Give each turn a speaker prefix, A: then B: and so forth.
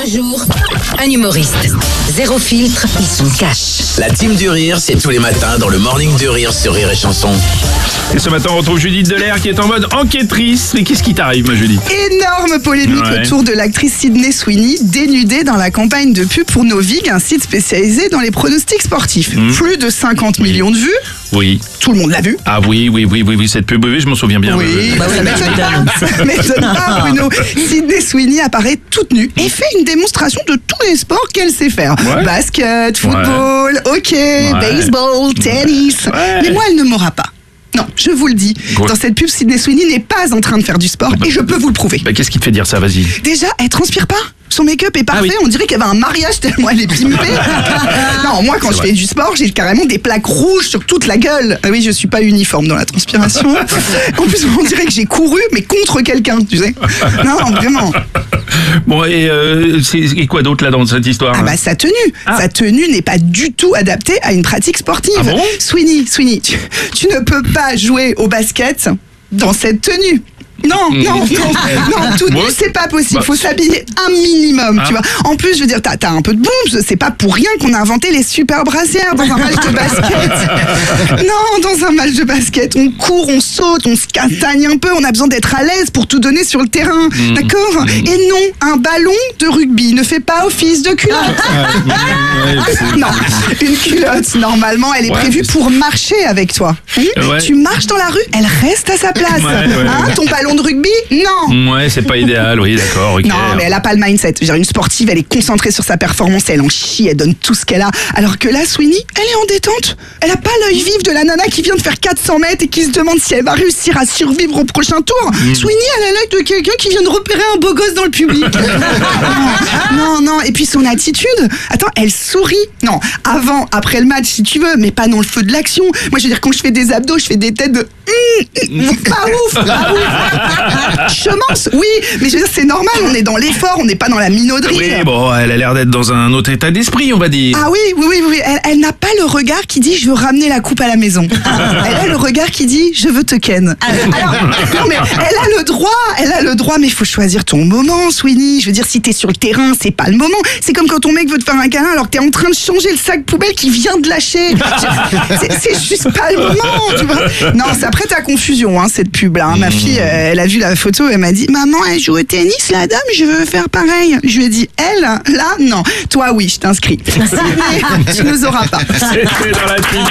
A: jour, un humoriste. Zéro filtre, ils sont cash.
B: La team du rire, c'est tous les matins dans le Morning du Rire sur Rire et Chanson.
C: Et ce matin, on retrouve Judith Delair qui est en mode enquêtrice. Mais qu'est-ce qui t'arrive, ma Judith?
D: Énorme polémique autour de l'actrice Sydney Sweeney, dénudée dans la campagne de pub pour Novig, un site spécialisé dans les pronostics sportifs. Plus de 50 millions de vues.
C: Oui.
D: Tout le monde l'a vu.
C: Ah oui, cette pub, oui, je m'en souviens bien.
D: Oui, ça m'étonne pas, Bruno. Sydney Sweeney apparaît toute nue et fait une démonstration de tous les sports qu'elle sait faire.
C: Ouais.
D: Basket, football, hockey, baseball, tennis.
C: Ouais.
D: Mais moi, elle ne m'aura pas. Non, je vous le dis.
C: Quoi?
D: Dans cette pub, Sydney Sweeney n'est pas en train de faire du sport et je peux vous le prouver.
C: Bah, qu'est-ce qui te fait dire ça? Vas-y.
D: Déjà, elle transpire pas. Son make-up est parfait,
C: oui.
D: On dirait qu'elle va à un mariage tellement elle est pimpée. Non, moi quand je fais du sport, j'ai carrément des plaques rouges sur toute la gueule. Ah oui, je suis pas uniforme dans la transpiration. En plus, on dirait que j'ai couru, mais contre quelqu'un, tu sais. Non, vraiment.
C: Bon, et quoi d'autre là dans cette histoire?
D: Ah bah sa tenue. Sa tenue n'est pas du tout adaptée à une pratique sportive.
C: Ah bon?
D: Sweeney, tu ne peux pas jouer au basket dans cette tenue. Non, toute nue, c'est pas possible. Faut s'habiller un minimum, tu vois. En plus, je veux dire, t'as un peu de boum. C'est pas pour rien qu'on a inventé les super brassières dans un match de basket. Non, dans un match de basket, on court, on saute, on se castagne un peu. On a besoin d'être à l'aise pour tout donner sur le terrain, d'accord? Et non, un ballon de rugby ne fait pas office de culotte. Non, une culotte, normalement, elle est prévue pour marcher avec toi. Tu marches dans la rue, elle reste à sa place. Ton ballon de rugby, non.
C: Ouais, c'est pas idéal, oui, d'accord. Okay.
D: Non, mais elle a pas le mindset. Je veux dire, une sportive, elle est concentrée sur sa performance, elle en chie, elle donne tout ce qu'elle a. Alors que là, Sweeney, elle est en détente. Elle a pas l'œil vif de la nana qui vient de faire 400 mètres et qui se demande si elle va réussir à survivre au prochain tour. Sweeney, elle a l'œil de quelqu'un qui vient de repérer un beau gosse dans le public. Non, et puis son attitude. Attends, elle sourit. Non, avant, après le match, si tu veux, mais pas dans le feu de l'action. Moi, je veux dire, quand je fais des abdos, je fais des têtes de pas ouf. Chemance, oui, mais je veux dire, c'est normal, on est dans l'effort, on n'est pas dans la minauderie.
C: Oui, bon, elle a l'air d'être dans un autre état d'esprit, on va dire.
D: Ah oui, elle n'a pas le regard qui dit je veux ramener la coupe à la maison. Elle a le regard qui dit je veux te ken. Alors, non, mais elle a le droit, mais il faut choisir ton moment, Sweeney. Je veux dire, si t'es sur le terrain, c'est pas le moment. C'est comme quand ton mec veut te faire un câlin alors que t'es en train de changer le sac poubelle qu'il vient de lâcher. C'est juste pas le moment, tu vois. Non, ça prête à confusion, hein, cette pub là. Ma fille, elle a vu la photo, elle m'a dit maman, elle joue au tennis, la dame, je veux faire pareil. Je lui ai dit elle, là, non. Toi, oui, je t'inscris. Mais tu nous auras pas.
C: C'était dans la team.